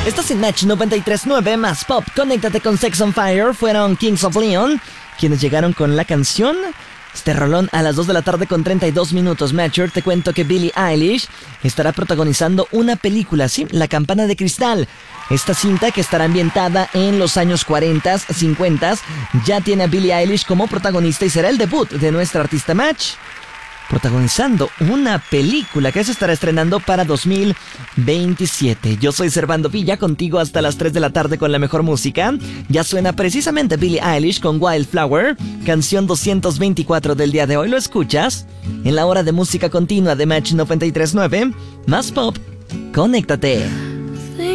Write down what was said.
Estás en Match 93.9 más pop. Conéctate con Sex on Fire. Fueron Kings of Leon quienes llegaron con la canción. Este rolón a las 2 de la tarde con 32 minutos. Matcher, te cuento que Billie Eilish estará protagonizando una película, sí, La Campana de Cristal. Esta cinta, que estará ambientada en los años 40, 50, ya tiene a Billie Eilish como protagonista y será el debut de nuestra artista Match, protagonizando una película que se estará estrenando para 2027. Yo soy Servando Villa, contigo hasta las 3 de la tarde con la mejor música. Ya suena precisamente Billie Eilish con Wildflower, canción 224 del día de hoy. Lo escuchas en la hora de música continua de Match 93.9. Más pop, conéctate.